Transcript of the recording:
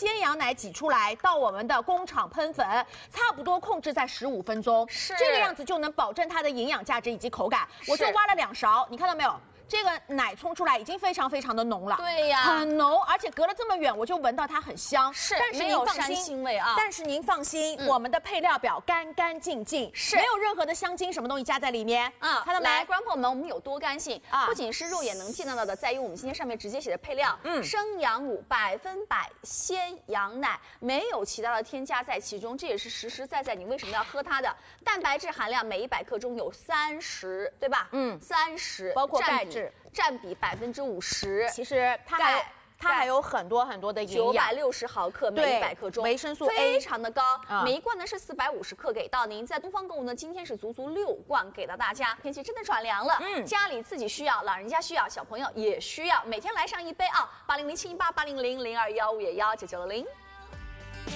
鲜羊奶挤出来，到我们的工厂喷粉，差不多控制在15分钟， 是这个样子就能保证它的营养价值以及口感。我就挖了2勺，你看到没有？这个奶冲出来已经非常非常的浓了， 对呀， 很浓，而且隔了这么远，我就闻到它很香。 是， 但是您放心， 腥味啊。 但是您放心，我们的配料表干干净净， 是没有任何的香精什么东西加在里面。 啊， 看到没？ 来，观众朋友们，我们有多干净啊！不仅是肉眼能见到的，在于我们今天上面直接写的配料，生羊乳100%鲜羊奶，没有其他的添加在其中，这也是实实在在你为什么要喝它的。蛋白质含量每100克中有30，对吧？30， 包括钙质。 占比50%， 其实它还有很多很多的营养 ，960毫克每100克中， 维生素 A 非常的高，每一罐呢是450克给到您。在东方购物呢，今天是足足6罐给到大家。天气真的转凉了，家里自己需要，老人家需要，小朋友也需要，每天来上一杯啊！800718800215也1990。